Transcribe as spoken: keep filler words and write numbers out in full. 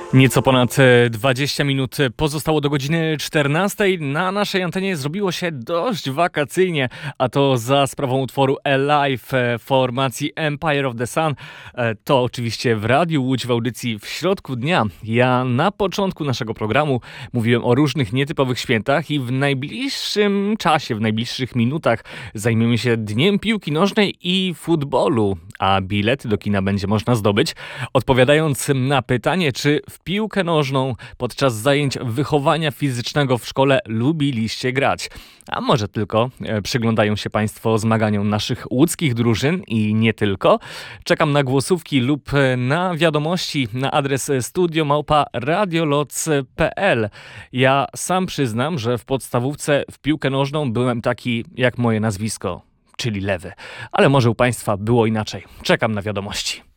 Nieco ponad dwadzieścia minut pozostało do godziny czternastej. Na naszej antenie zrobiło się dość wakacyjnie, a to za sprawą utworu Alive formacji Empire of the Sun. To oczywiście w Radiu Łódź w audycji w środku dnia. Ja na początku naszego programu mówiłem o różnych nietypowych świętach i w najbliższym czasie, w najbliższych minutach zajmiemy się Dniem Piłki Nożnej i Futbolu, a bilety do kina będzie można zdobyć odpowiadając na pytanie, czy w piłkę nożną podczas zajęć wychowania fizycznego w szkole lubiliście grać. A może tylko e, przyglądają się Państwo zmaganiom naszych łódzkich drużyn i nie tylko. Czekam na głosówki lub na wiadomości na adres studio małpa radioloc kropka p l. Ja sam przyznam, że w podstawówce w piłkę nożną byłem taki jak moje nazwisko, czyli lewy. Ale może u Państwa było inaczej. Czekam na wiadomości.